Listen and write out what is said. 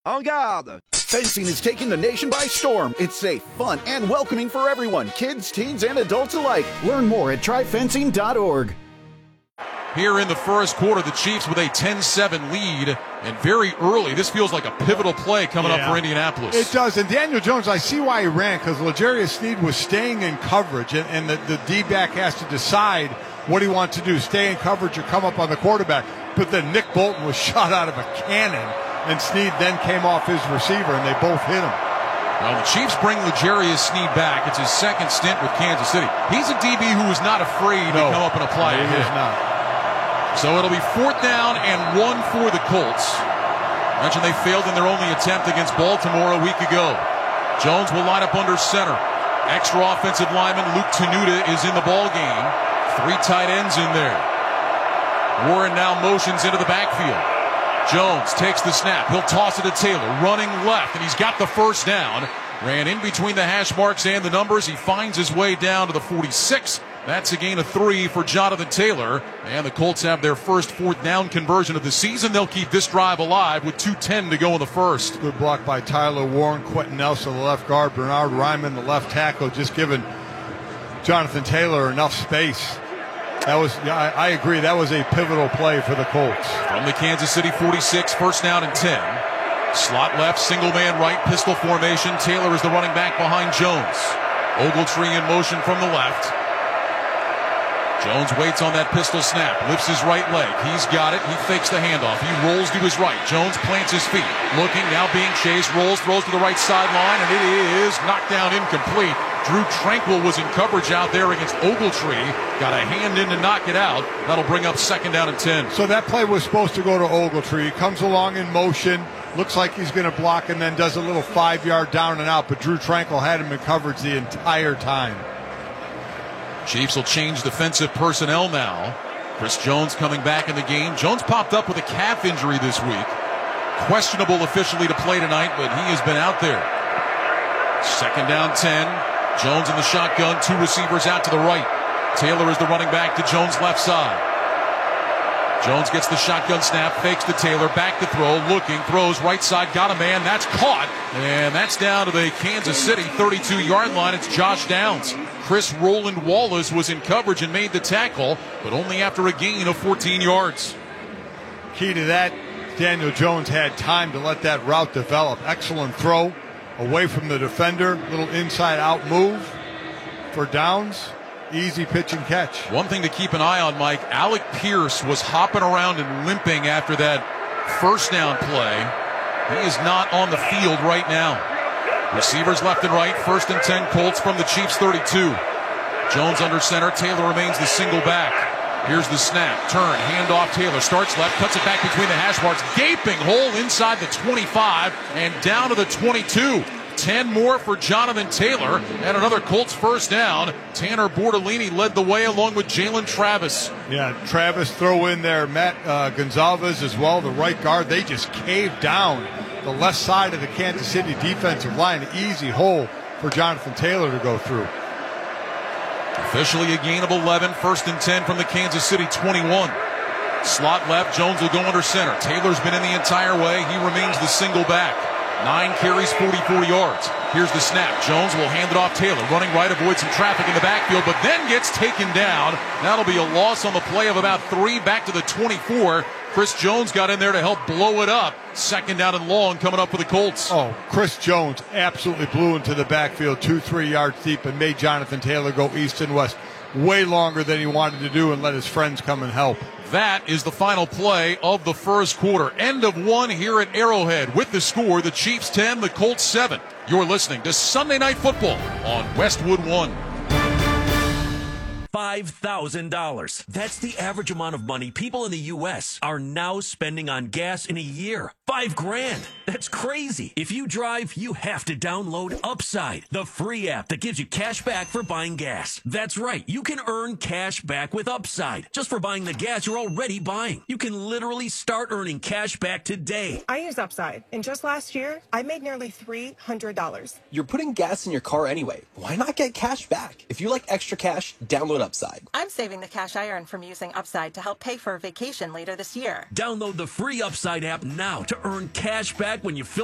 En garde! Fencing is taking the nation by storm. It's safe, fun, and welcoming for everyone, kids, teens, and adults alike. Learn more at tryfencing.org. Here in the first quarter, the Chiefs with a 10-7 lead, and very early, this feels like a pivotal play coming up for Indianapolis. It does, and Daniel Jones, I see why he ran, because L'Jarius Sneed was staying in coverage, and the D-back has to decide what he wants to do, stay in coverage or come up on the quarterback. But then Nick Bolton was shot out of a cannon, and Sneed then came off his receiver, and they both hit him. Well, the Chiefs bring L'Jarius Sneed back. It's his second stint with Kansas City. He's a DB who is not afraid to come up and apply a hit. He is not. So it'll be 4th down and 1 for the Colts. Mentioned they failed in their only attempt against Baltimore a week ago. Jones will line up under center. Extra offensive lineman Luke Tenuta is in the ball game. 3 tight ends in there. Warren now motions into the backfield. Jones takes the snap. He'll toss it to Taylor, running left, and he's got the first down. Ran in between the hash marks and the numbers. He finds his way down to the 46. That's a gain of 3 for Jonathan Taylor. And the Colts have their first 4th down conversion of the season. They'll keep this drive alive with 2:10 to go in the first. Good block by Tyler Warren, Quentin Nelson, the left guard, Bernard Ryman, the left tackle, just giving Jonathan Taylor enough space. That was, I agree, that was a pivotal play for the Colts. From the Kansas City 46, first down and 10. Slot left, single man right, pistol formation. Taylor is the running back behind Jones. Ogletree in motion from the left. Jones waits on that pistol snap, lifts his right leg. He's got it. He fakes the handoff. He rolls to his right. Jones plants his feet. Looking, now being chased, rolls, throws to the right sideline, and it is knocked down incomplete. Drew Tranquill was in coverage out there against Ogletree. Got a hand in to knock it out. That'll bring up 2nd down and 10. So that play was supposed to go to Ogletree. He comes along in motion. Looks like he's going to block and then does a little 5-yard down and out. But Drew Tranquill had him in coverage the entire time. Chiefs will change defensive personnel now. Chris Jones coming back in the game. Jones popped up with a calf injury this week. Questionable officially to play tonight, but he has been out there. 2nd down 10. Jones in the shotgun. 2 receivers out to the right. Taylor is the running back to Jones' left side. Jones gets the shotgun snap, fakes to Taylor, back to throw, looking, throws right side, got a man, that's caught, and that's down to the Kansas City 32-yard line. It's Josh Downs. Chris Roland Wallace was in coverage and made the tackle, but only after a gain of 14 yards. Key to that, Daniel Jones had time to let that route develop. Excellent throw away from the defender, little inside-out move for Downs. Easy pitch and catch. One thing to keep an eye on, Mike, Alec Pierce was hopping around and limping after that first down play. He is not on the field right now. Receivers left and right, 1st and 10 Colts from the Chiefs 32. Jones under center, Taylor remains the single back. Here's the snap, turn, handoff, Taylor starts left, cuts it back between the hash marks, gaping hole inside the 25 and down to the 22. 10 more for Jonathan Taylor and another Colts first down. Tanner Bortolini led the way along with Jalen Travis. Yeah, Travis throw in there. Matt Gonzalez as well, the right guard. They just caved down the left side of the Kansas City defensive line. Easy hole for Jonathan Taylor to go through. Officially a gain of 11, 1st and 10 from the Kansas City 21. Slot left, Jones will go under center. Taylor's been in the entire way. He remains the single back. 9 carries, 44 yards. Here's the snap. Jones will hand it off Taylor. Running right, avoids some traffic in the backfield, but then gets taken down. That'll be a loss on the play of about 3 back to the 24. Chris Jones got in there to help blow it up. 2nd down and long coming up for the Colts. Oh, Chris Jones absolutely blew into the backfield 2-3 yards deep and made Jonathan Taylor go east and west way longer than he wanted to do and let his friends come and help. That is the final play of the first quarter. End of 1 here at Arrowhead with the score, the Chiefs 10, the Colts 7. You're listening to Sunday Night Football on Westwood One. $5,000. That's the average amount of money people in the U.S. are now spending on gas in a year. $5,000. That's crazy. If you drive, you have to download Upside, the free app that gives you cash back for buying gas. That's right. You can earn cash back with Upside just for buying the gas you're already buying. You can literally start earning cash back today. I use Upside, and just last year, I made nearly $300. You're putting gas in your car anyway. Why not get cash back? If you like extra cash, download Upside. I'm saving the cash I earn from using Upside to help pay for a vacation later this year. Download the free Upside app now to earn cash back when you fill